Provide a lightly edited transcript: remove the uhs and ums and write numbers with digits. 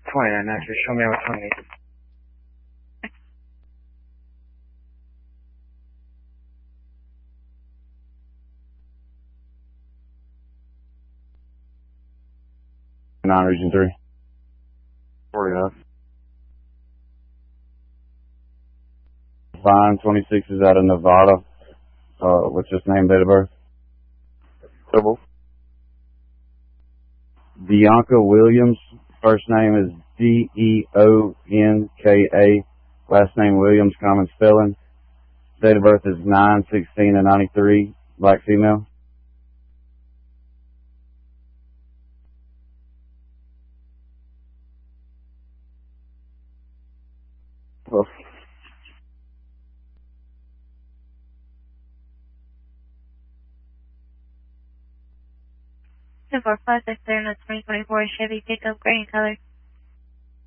29 after. Show me out 28. Region 3. 49. Fine, 26 is out of Nevada. What's his name, date of birth? Double. Deonka Williams. First name is Deonka. Last name Williams, common spelling. Date of birth is 9/16/93. Black female. Oh. Two 4 5 6 0 2024 Chevy pickup, gray in color.